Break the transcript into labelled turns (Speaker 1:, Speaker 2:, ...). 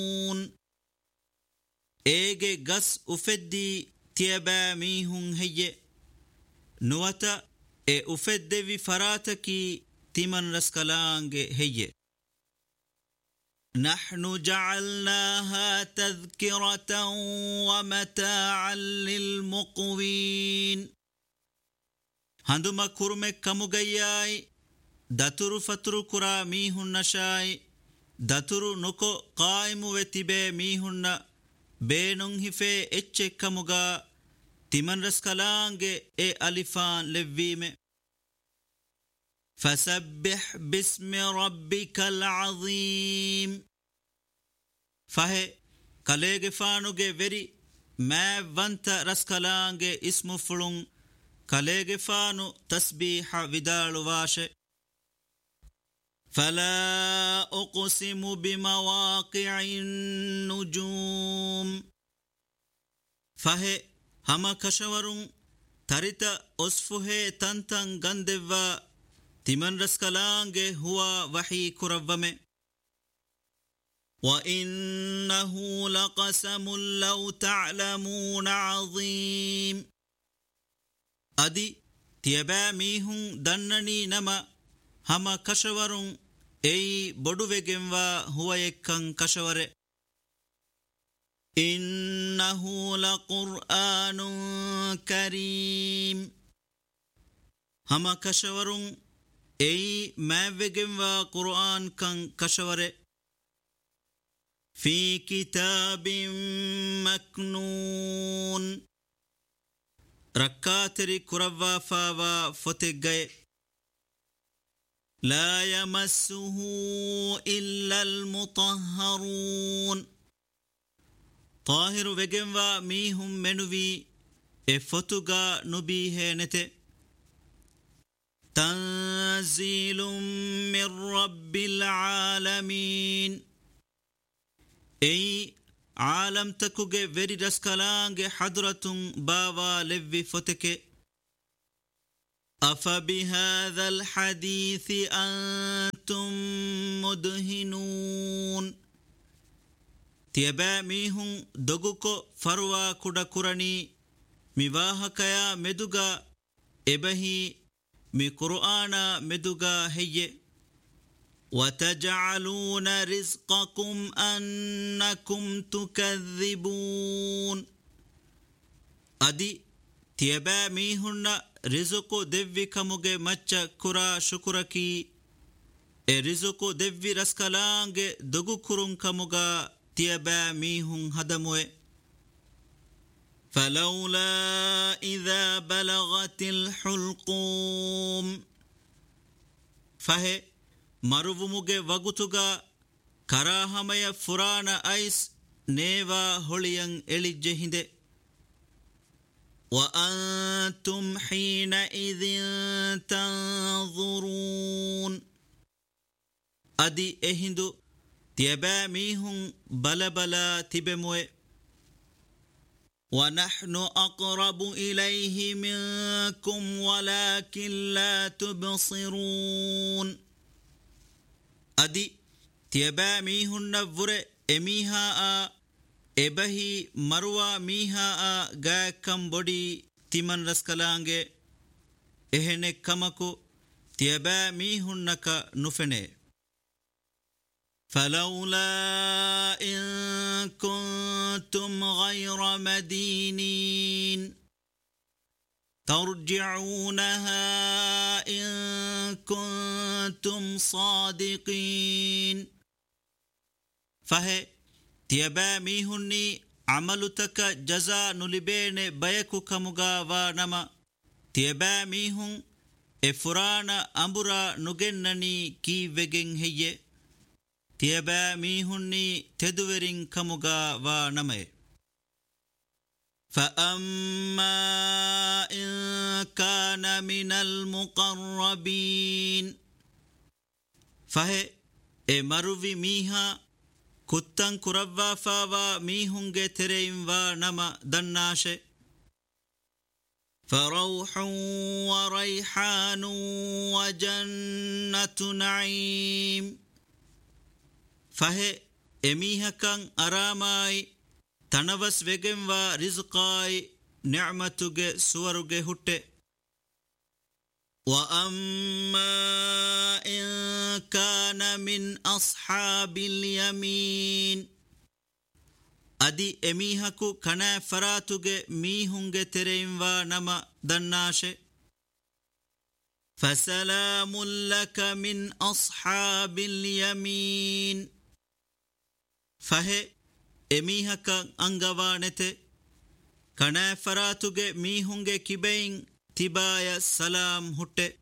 Speaker 1: Ege gas ufeddi tiaba mihun heye nuwata ufeddevi farataki timan raskalange heye. نحن جعلناها تذكرة ومتاعا للمقوين هندما كرمك كمغياي داترو فترو كرا ميهن نشاي داترو نكو قائم وتبه ميهن بينون هفه اتش كمغا تمن رسكالانge ألفان لفيمه فسبح باسم ربك العظيم فهي كاليغ فانوغي وري ما وانت رسكالانge اسم فلون كاليغ فانو تسبيح ودالو واشه فلا أقسم بمواقع النجوم فهي هما كشورون تريتا أصفه تنتن غندوا تمن رسكالانge هو وحي كربمه وإنه لقسم لو تعلمون عظيم أدي تيبا ميهن دنني نما هما كشورون أي بدوغنوا هو يكن كشور إنه لقرآن كريم هما كشورون أي ما وجموا قرآن كان كشورة في كتاب مكنون ركاتري كروا فاوا فتجي لا يمسه إلا المطهرون طاهر وجموا ميهم منوي افتوغا نبيه نته تنزيل من رب العالمين أي عالم تكوغي وري رسكالانge حضرة بابا لفي فتك أفبهذا الحديث أنتم مدهنون تيبا ميهم دوغوكو فروا كودا كوراني ميواهكايا مدوغا إبهي مي قرآن مدوغا هي وتجعلون رزقكم أنكم تكذبون أدي تيبا ميهن رزقو دفي كموغي مچا كرا شكركي رزقو دفي رسكالانge دوغو كرون كموغا تيبا ميهن هدموه فلولا إذا بلغت الحلقوم فهي مروموغي وغتوغا كراهمي فرانا أيس نيوا هوليان إليجهند وأنتم حينئذ تنظرون أدي إهندو تيبا ميهم بلا تبموه ونحن أقرب إليه منكم ولكن لا تبصرون أدي تيبا ميهن نفر إميها إبهي مروى ميها غاكم بودي تيمن رسكالانge إهنه كمكو تيبا ميهن نكا نفنه فلولا إن كنتم غير مدينين ترجعونها إن كنتم صادقين فهي تيبا ميهني عملتك جزاء نلبين بيكو كمغا ونما تيبا ميهن إفرانا أمبرا نغنني كي وگن هي تيبا ميهني تدورين كمغا ونما فأما إن كان من المقربين فهي مروي ميها كتن كربا فاوا ميهنگه ترين ونما دناشه فروح وريحان وجنة نعيم فهي emihakang aramai tanavas vegenwa rizqai ni'matuge suwaruge hutte wa amma in kana min ashabil yamin adi emihaku kana faratuge mihunge tereinwa nama dannashe fasalamun laka min ashabil yamin fahe emihaka angawanete kana faratuge mihunge kibein tibaya salam hutte